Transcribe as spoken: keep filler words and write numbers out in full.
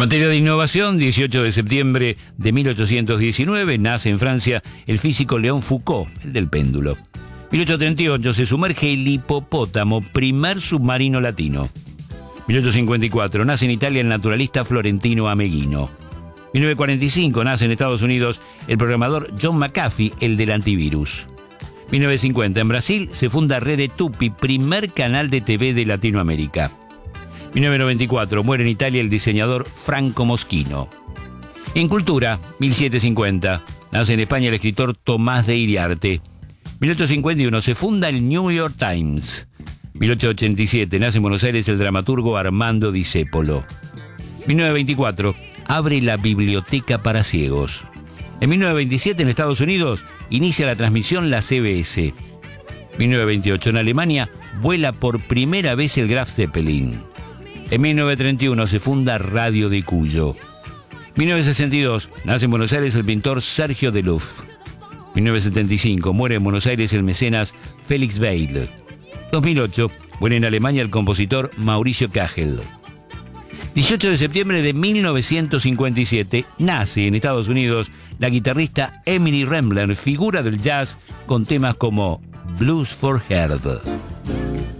Materia de innovación, dieciocho de septiembre de mil ochocientos diecinueve, nace en Francia el físico Léon Foucault, el del péndulo. mil ochocientos treinta y ocho se sumerge el hipopótamo, primer submarino latino. mil ochocientos cincuenta y cuatro nace en Italia el naturalista Florentino Ameghino. mil novecientos cuarenta y cinco nace en Estados Unidos el programador John McAfee, el del antivirus. mil novecientos cincuenta en Brasil se funda Rede Tupi, primer canal de T V de Latinoamérica. mil novecientos noventa y cuatro muere en Italia el diseñador Franco Moschino. En cultura, mil setecientos cincuenta nace en España el escritor Tomás de Iriarte. mil ochocientos cincuenta y uno se funda el New York Times. mil ochocientos ochenta y siete nace en Buenos Aires el dramaturgo Armando Discépolo. mil novecientos veinticuatro abre la Biblioteca para Ciegos. En mil novecientos veintisiete en Estados Unidos inicia la transmisión la C B S. mil novecientos veintiocho en Alemania vuela por primera vez el Graf Zeppelin. En mil novecientos treinta y uno se funda Radio de Cuyo. mil novecientos sesenta y dos nace en Buenos Aires el pintor Sergio Deluff. mil novecientos setenta y cinco muere en Buenos Aires el mecenas Felix Weil. dos mil ocho muere en Alemania el compositor Mauricio Kagel. dieciocho de septiembre de mil novecientos cincuenta y siete nace en Estados Unidos la guitarrista Emily Rembler, figura del jazz con temas como Blues for Herb.